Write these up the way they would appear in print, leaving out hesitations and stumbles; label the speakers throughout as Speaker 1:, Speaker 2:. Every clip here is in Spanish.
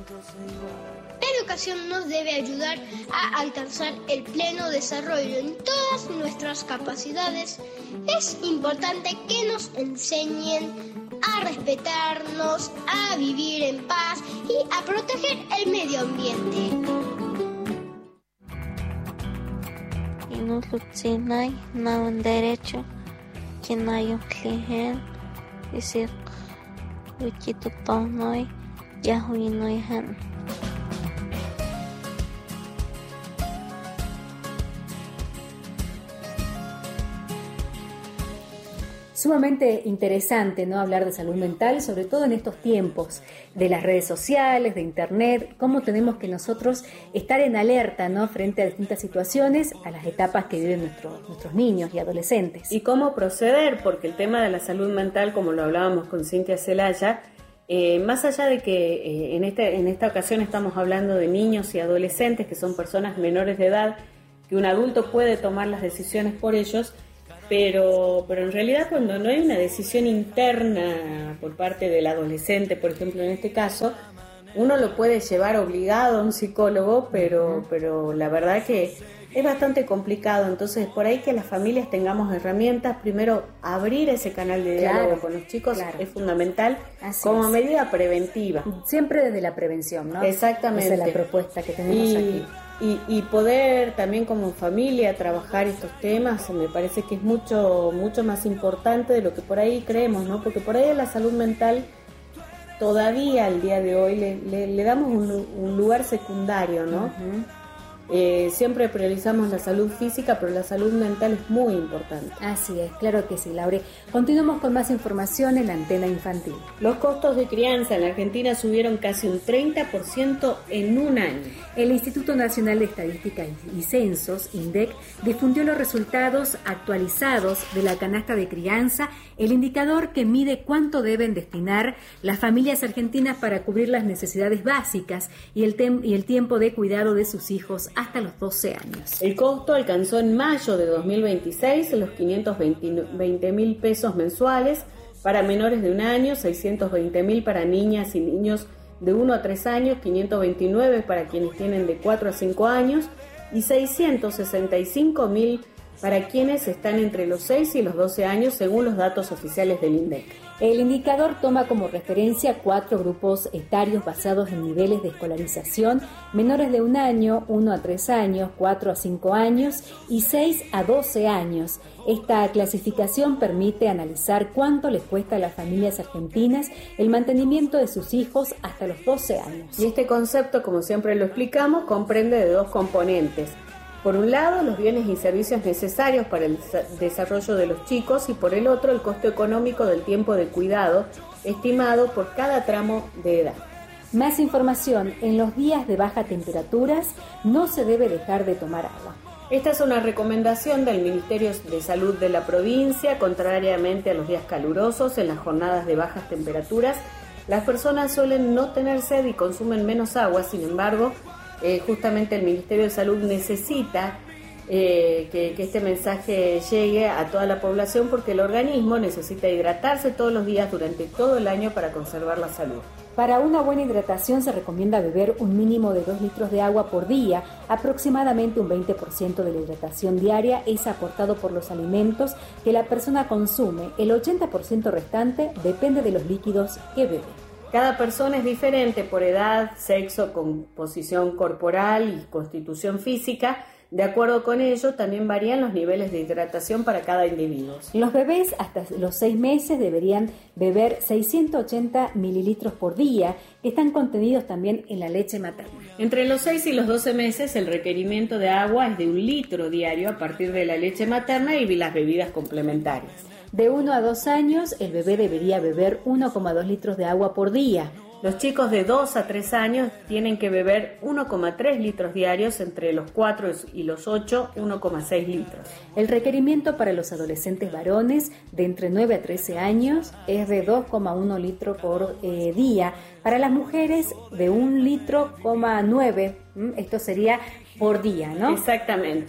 Speaker 1: La educación nos debe ayudar a alcanzar el pleno desarrollo en todas nuestras capacidades. Es importante que nos enseñen a respetarnos, a vivir en paz y a proteger el medio ambiente.
Speaker 2: Y nos luchinay, no un derecho, que no hay un cliente, y si wichito tonoy, ya huinoy han.
Speaker 3: Sumamente interesante, ¿no?, hablar de salud mental, sobre todo en estos tiempos de las redes sociales, de internet, cómo tenemos que nosotros estar en alerta, ¿no?, frente a distintas situaciones, a las etapas que viven nuestros niños y adolescentes.
Speaker 4: Y cómo proceder, porque el tema de la salud mental, como lo hablábamos con Cintia Celaya, más allá de que en esta ocasión estamos hablando de niños y adolescentes, que son personas menores de edad, que un adulto puede tomar las decisiones por ellos, pero en realidad cuando no hay una decisión interna por parte del adolescente, por ejemplo en este caso, uno lo puede llevar obligado a un psicólogo, pero la verdad que es bastante complicado. Entonces por ahí que las familias tengamos herramientas, primero abrir ese canal de diálogo con los chicos es fundamental. Así como medida preventiva.
Speaker 3: Siempre desde la prevención, ¿no?
Speaker 4: Exactamente.
Speaker 3: Esa es la propuesta que tenemos aquí.
Speaker 4: Y poder también como familia trabajar estos temas me parece que es mucho más importante de lo que por ahí creemos, ¿no? Porque por ahí a la salud mental todavía al día de hoy le damos un lugar secundario, ¿no? Siempre priorizamos la salud física, pero la salud mental es muy importante.
Speaker 3: Así es, claro que sí, Laure. Continuamos con más información en la Antena Infantil.
Speaker 4: Los costos de crianza en la Argentina subieron casi un 30% en un año.
Speaker 3: El Instituto Nacional de Estadística y Censos, INDEC, difundió los resultados actualizados de la canasta de crianza, el indicador que mide cuánto deben destinar las familias argentinas para cubrir las necesidades básicas y el tiempo de cuidado de sus hijos hasta los 12 años.
Speaker 4: El costo alcanzó en mayo de 2026 los 520.000 pesos mensuales para menores de un año, 620.000 para niñas y niños de 1 a 3 años, 529 para quienes tienen de 4 a 5 años y 665.000 para quienes están entre los 6 y los 12 años, según los datos oficiales del INDEC.
Speaker 3: El indicador toma como referencia 4 grupos etarios basados en niveles de escolarización: menores de un año, 1 a 3 años, 4 a 5 años y 6 a 12 años. Esta clasificación permite analizar cuánto les cuesta a las familias argentinas el mantenimiento de sus hijos hasta los 12 años.
Speaker 4: Y este concepto, como siempre lo explicamos, comprende de 2 componentes. Por un lado, los bienes y servicios necesarios para el desarrollo de los chicos y por el otro, el costo económico del tiempo de cuidado estimado por cada tramo de edad.
Speaker 3: Más información: en los días de bajas temperaturas no se debe dejar de tomar agua.
Speaker 4: Esta es una recomendación del Ministerio de Salud de la provincia. Contrariamente a los días calurosos, en las jornadas de bajas temperaturas, las personas suelen no tener sed y consumen menos agua. Sin embargo, justamente el Ministerio de Salud necesita que este mensaje llegue a toda la población, porque el organismo necesita hidratarse todos los días durante todo el año para conservar la salud.
Speaker 3: Para una buena hidratación se recomienda beber un mínimo de 2 litros de agua por día. Aproximadamente un 20% de la hidratación diaria es aportado por los alimentos que la persona consume. El 80% restante depende de los líquidos que bebe.
Speaker 4: Cada persona es diferente por edad, sexo, composición corporal y constitución física. De acuerdo con ello, también varían los niveles de hidratación para cada individuo.
Speaker 3: Los bebés hasta los 6 meses deberían beber 680 mililitros por día, que están contenidos también en la leche materna.
Speaker 4: Entre los 6 y los 12 meses, el requerimiento de agua es de 1 litro diario a partir de la leche materna y las bebidas complementarias.
Speaker 3: De 1 a 2 años, el bebé debería beber 1,2 litros de agua por día.
Speaker 4: Los chicos de 2 a 3 años tienen que beber 1,3 litros diarios, entre los 4 y los 8, 1,6 litros.
Speaker 3: El requerimiento para los adolescentes varones de entre 9 a 13 años es de 2,1 litros por día. Para las mujeres, de 1,9 litro, esto sería por día, ¿no?
Speaker 4: Exactamente.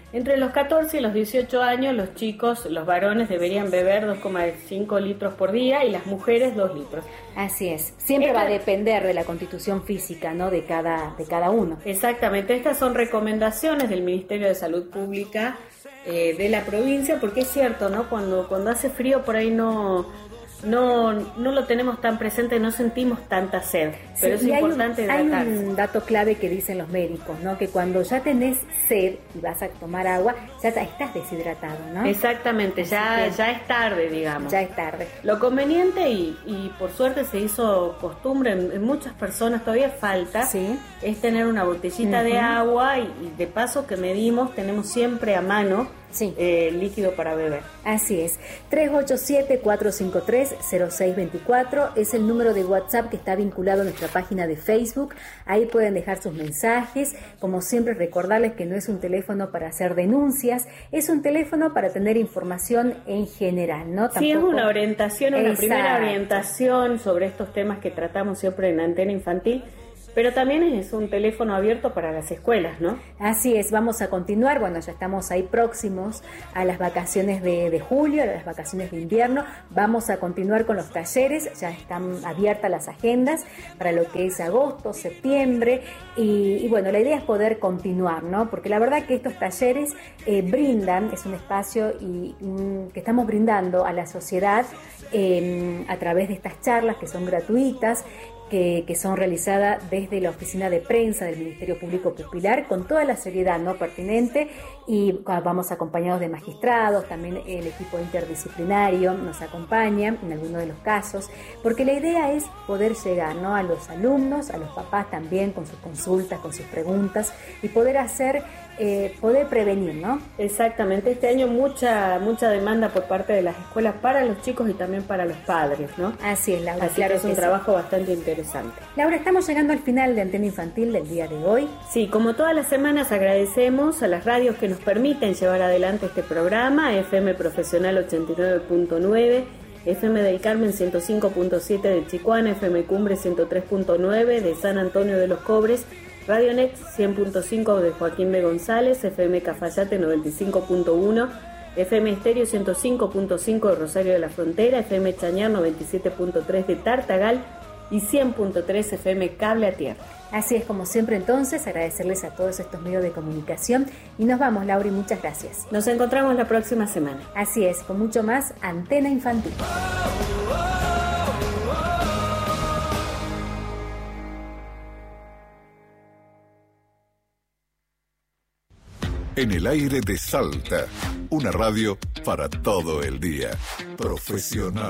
Speaker 4: Entre los 14 y los 18 años, los chicos, los varones deberían beber 2,5 litros por día y las mujeres 2 litros.
Speaker 3: Así es. Siempre va a depender de la constitución física, ¿no? de cada uno.
Speaker 4: Exactamente. Estas son recomendaciones del Ministerio de Salud Pública de la provincia, porque es cierto, ¿no? Cuando hace frío por ahí no lo tenemos tan presente, no sentimos tanta sed, pero sí, es importante hidratarse.
Speaker 3: Hay un dato clave que dicen los médicos, ¿no? Que cuando ya tenés sed y vas a tomar agua, ya estás deshidratado, ¿no?
Speaker 4: Exactamente, ya es tarde, digamos.
Speaker 3: Ya es tarde.
Speaker 4: Lo conveniente, y por suerte se hizo costumbre, en muchas personas todavía falta,
Speaker 3: ¿sí?
Speaker 4: Es tener una botellita de agua y de paso que medimos, tenemos siempre a mano
Speaker 3: sí.
Speaker 4: Líquido para beber.
Speaker 3: Así es. 387-453-0624 es el número de WhatsApp que está vinculado a nuestra página de Facebook. Ahí pueden dejar sus mensajes. Como siempre, recordarles que no es un teléfono para hacer denuncias, es un teléfono para tener información en general, ¿no?
Speaker 4: Sí, es una orientación, una primera orientación sobre estos temas que tratamos siempre en Antena Infantil. Pero también es un teléfono abierto para las escuelas, ¿no?
Speaker 3: Así es, vamos a continuar, bueno, ya estamos ahí próximos a las vacaciones de julio, a las vacaciones de invierno, vamos a continuar con los talleres, ya están abiertas las agendas para lo que es agosto, septiembre, y bueno, la idea es poder continuar, ¿no? Porque la verdad que estos talleres brindan, es un espacio que estamos brindando a la sociedad a través de estas charlas que son gratuitas, que son realizadas desde la oficina de prensa del Ministerio Público Popular con toda la seriedad no pertinente, y vamos acompañados de magistrados, también el equipo interdisciplinario nos acompaña en algunos de los casos, porque la idea es poder llegar, ¿no? a los alumnos, a los papás también con sus consultas, con sus preguntas, y poder poder prevenir, ¿no?
Speaker 4: Exactamente, este año mucha demanda por parte de las escuelas para los chicos y también para los padres, ¿no?
Speaker 3: Así es, Laura.
Speaker 4: Así claro, que es un trabajo bastante interesante.
Speaker 3: Laura, estamos llegando al final de Antena Infantil del día de hoy.
Speaker 4: Sí, como todas las semanas agradecemos a las radios que nos permiten llevar adelante este programa, FM Profesional 89.9, FM del Carmen 105.7 de Chicuana, FM Cumbre 103.9 de San Antonio de los Cobres, Radio Next 100.5 de Joaquín B. González, FM Cafayate 95.1, FM Estéreo 105.5 de Rosario de la Frontera, FM Chañar 97.3 de Tartagal y 100.3 FM Cable a Tierra.
Speaker 3: Así es, como siempre, entonces, agradecerles a todos estos medios de comunicación y nos vamos, Laura, y muchas gracias.
Speaker 4: Nos encontramos la próxima semana.
Speaker 3: Así es, con mucho más Antena Infantil.
Speaker 5: En el aire de Salta, una radio para todo el día. Profesional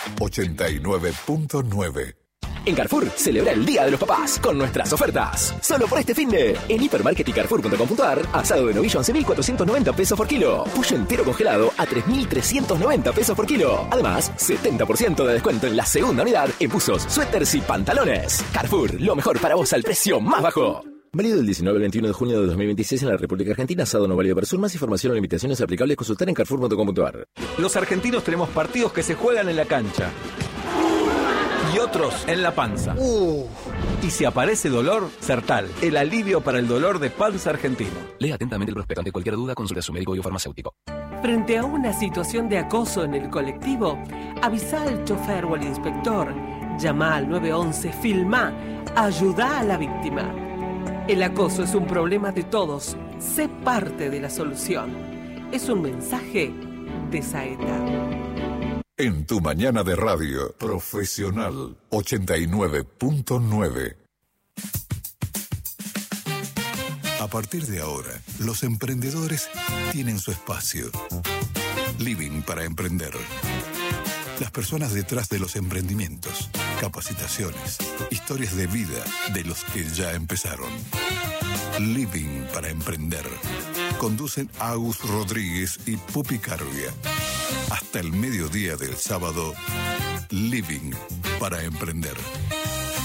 Speaker 5: 89.9.
Speaker 6: En Carrefour, celebra el Día de los Papás con nuestras ofertas. Solo por este finde. En Hipermarket y Carrefour.com.ar, asado de novillo 11.490 pesos por kilo. Pollo entero congelado a 3.390 pesos por kilo. Además, 70% de descuento en la segunda unidad en buzos, suéteres y pantalones. Carrefour, lo mejor para vos al precio más bajo. Válido del 19 al 21 de junio de 2026 en la República Argentina, asado no válido para sur. Más información o limitaciones aplicables, consultar en Carrefour.com.ar.
Speaker 7: Los argentinos tenemos partidos que se juegan en la cancha y otros en la panza. Y si aparece dolor, Sertal, el alivio para el dolor de panza argentino.
Speaker 6: Lea atentamente el prospecto. Ante cualquier duda, consulte a su médico y o farmacéutico.
Speaker 8: Frente a una situación de acoso en el colectivo, avisa al chofer o al inspector, llama al 911, filmá, ayuda a la víctima. El acoso es un problema de todos. Sé parte de la solución. Es un mensaje de Saeta.
Speaker 5: En tu mañana de radio, Profesional 89.9. A partir de ahora, los emprendedores tienen su espacio. Living para emprender. Las personas detrás de los emprendimientos, capacitaciones, historias de vida de los que ya empezaron. Living para emprender. Conducen Agus Rodríguez y Pupi Carvia. Hasta el mediodía del sábado, Living para emprender.